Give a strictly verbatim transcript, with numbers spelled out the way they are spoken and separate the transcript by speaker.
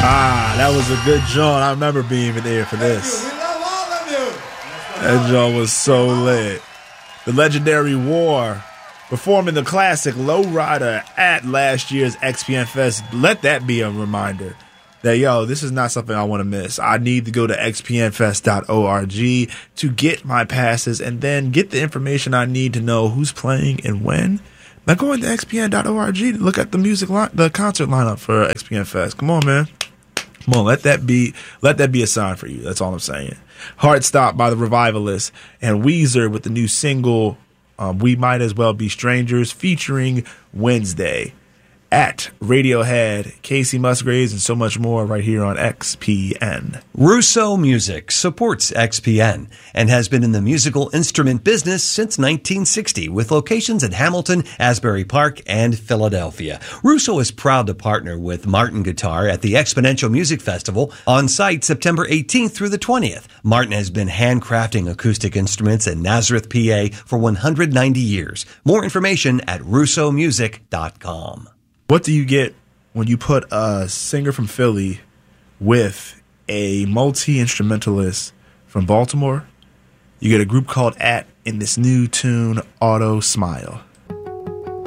Speaker 1: Ah, that was a good joint. I remember being there for this.
Speaker 2: We love all of you.
Speaker 1: That joint was so lit. The legendary War performing the classic Lowrider at last year's X P N Fest. Let that be a reminder that, yo, this is not something I want to miss. I need to go to x p n fest dot org to get my passes and then get the information I need to know who's playing and when. Now going to x p n dot org to look at the music line, the concert lineup for X P N Fest. Come on, man. Come on, let that be let that be a sign for you. That's all I'm saying. Heart Stop by the Revivalists and Weezer with the new single um, We Might As Well Be Strangers featuring Wednesday. At Radiohead, Casey Musgraves, and so much more right here on X P N.
Speaker 3: Russo Music supports X P N and has been in the musical instrument business since nineteen sixty with locations at Hamilton, Asbury Park, and Philadelphia. Russo is proud to partner with Martin Guitar at the Exponential Music Festival on site September eighteenth through the twentieth. Martin has been handcrafting acoustic instruments in Nazareth, P A for one hundred ninety years. More information at russo music dot com.
Speaker 1: What do you get when you put a singer from Philly with a multi-instrumentalist from Baltimore? You get a group called At in this new tune, Auto Smile.